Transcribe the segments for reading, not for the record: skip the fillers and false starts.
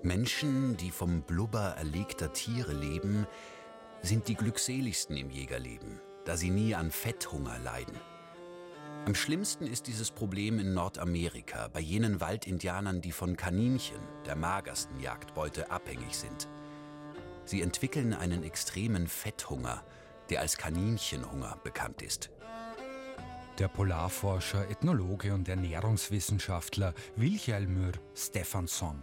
Menschen, die vom Blubber erlegter Tiere leben, sind die glückseligsten im Jägerleben, da sie nie an Fetthunger leiden. Am schlimmsten ist dieses Problem in Nordamerika, bei jenen Waldindianern, die von Kaninchen, der magersten Jagdbeute, abhängig sind. Sie entwickeln einen extremen Fetthunger, der als Kaninchenhunger bekannt ist. Der Polarforscher, Ethnologe und Ernährungswissenschaftler Vilhjálmur Stefánsson.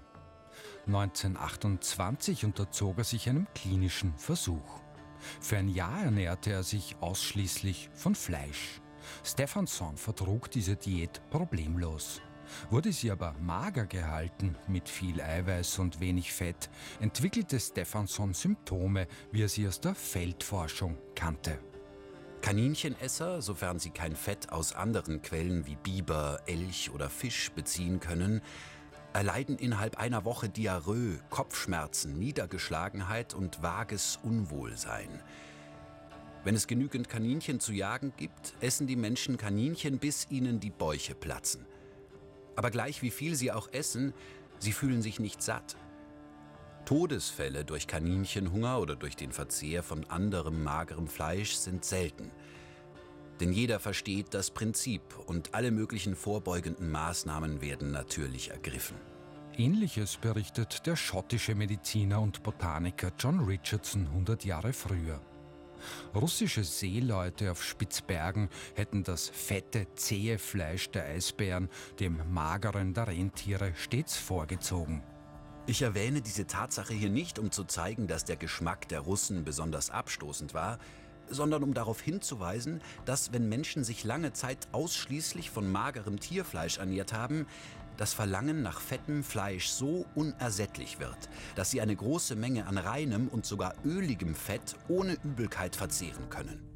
1928 unterzog er sich einem klinischen Versuch. Für ein Jahr ernährte er sich ausschließlich von Fleisch. Stefánsson vertrug diese Diät problemlos. Wurde sie aber mager gehalten, mit viel Eiweiß und wenig Fett, entwickelte Stefánsson Symptome, wie er sie aus der Feldforschung kannte. Kaninchenesser, sofern sie kein Fett aus anderen Quellen wie Biber, Elch oder Fisch beziehen können, erleiden innerhalb einer Woche Diarrhoe, Kopfschmerzen, Niedergeschlagenheit und vages Unwohlsein. Wenn es genügend Kaninchen zu jagen gibt, essen die Menschen Kaninchen, bis ihnen die Bäuche platzen. Aber gleich wie viel sie auch essen, sie fühlen sich nicht satt. Todesfälle durch Kaninchenhunger oder durch den Verzehr von anderem magerem Fleisch sind selten. Denn jeder versteht das Prinzip und alle möglichen vorbeugenden Maßnahmen werden natürlich ergriffen. Ähnliches berichtet der schottische Mediziner und Botaniker John Richardson 100 Jahre früher. Russische Seeleute auf Spitzbergen hätten das fette, zähe Fleisch der Eisbären dem mageren der Rentiere stets vorgezogen. Ich erwähne diese Tatsache hier nicht, um zu zeigen, dass der Geschmack der Russen besonders abstoßend war, sondern um darauf hinzuweisen, dass, wenn Menschen sich lange Zeit ausschließlich von magerem Tierfleisch ernährt haben, das Verlangen nach fettem Fleisch so unersättlich wird, dass sie eine große Menge an reinem und sogar öligem Fett ohne Übelkeit verzehren können.